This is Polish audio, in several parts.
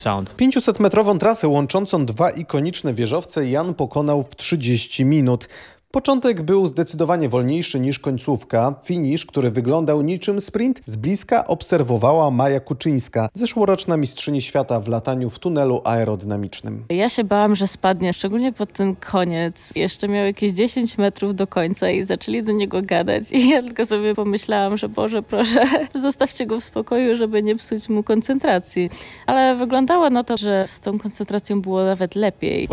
500-metrową trasę łączącą dwa ikoniczne wieżowce Jan pokonał w 30 minut. Początek był zdecydowanie wolniejszy niż końcówka. Finisz, który wyglądał niczym sprint, z bliska obserwowała Maja Kuczyńska, zeszłoroczna mistrzyni świata w lataniu w tunelu aerodynamicznym. Ja się bałam, że spadnie, szczególnie pod ten koniec. Jeszcze miał jakieś 10 metrów do końca i zaczęli do niego gadać. I ja tylko sobie pomyślałam, że Boże, proszę, zostawcie go w spokoju, żeby nie psuć mu koncentracji. Ale wyglądało na to, że z tą koncentracją było nawet lepiej.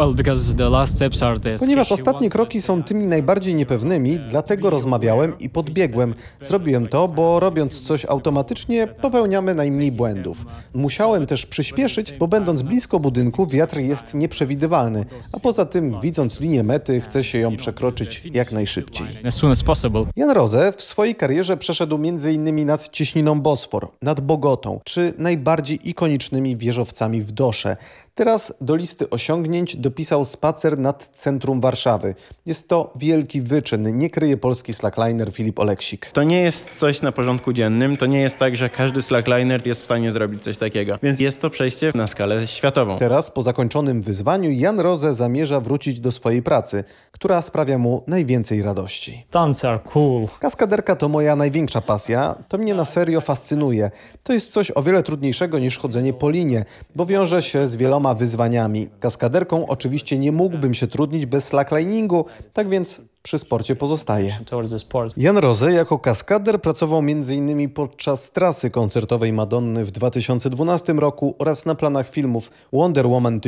Ponieważ ostatnie kroki są tymi najbardziej niepewnymi, dlatego rozmawiałem i podbiegłem. Zrobiłem to, bo robiąc coś automatycznie, popełniamy najmniej błędów. Musiałem też przyspieszyć, bo będąc blisko budynku, wiatr jest nieprzewidywalny. A poza tym, widząc linię mety, chce się ją przekroczyć jak najszybciej. Jan Rose w swojej karierze przeszedł m.in. nad Cieśniną Bosfor, nad Bogotą, czy najbardziej ikonicznymi wieżowcami w Dosze. Teraz do listy osiągnięć dopisał spacer nad centrum Warszawy. Jest to wielki wyczyn, nie kryje polski slackliner Filip Oleksik. To nie jest coś na porządku dziennym, to nie jest tak, że każdy slackliner jest w stanie zrobić coś takiego. Więc jest to przejście na skalę światową. Teraz po zakończonym wyzwaniu Jan Rose zamierza wrócić do swojej pracy, która sprawia mu najwięcej radości. Stunts are cool. Kaskaderka to moja największa pasja, to mnie na serio fascynuje. To jest coś o wiele trudniejszego niż chodzenie po linie, bo wiąże się z wieloma wyzwaniami. Kaskaderką oczywiście nie mógłbym się trudnić bez slackliningu, tak więc przy sporcie pozostaje. Jan Rose jako kaskader pracował m.in. podczas trasy koncertowej Madonny w 2012 roku oraz na planach filmów Wonder Woman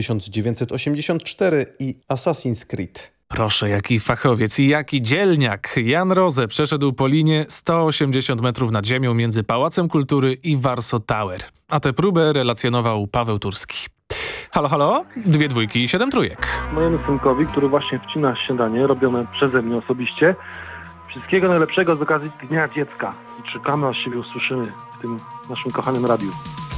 1984 i Assassin's Creed. Proszę, jaki fachowiec i jaki dzielniak. Jan Rose przeszedł po linie 180 metrów nad ziemią między Pałacem Kultury i Warsaw Tower. A tę próbę relacjonował Paweł Turski. Halo, halo? 2 dwójki i 7 trójek. Mojemu synkowi, który właśnie wcina śniadanie robione przeze mnie osobiście, wszystkiego najlepszego z okazji Dnia Dziecka. I czekamy, aż siebie usłyszymy w tym naszym kochanym radiu.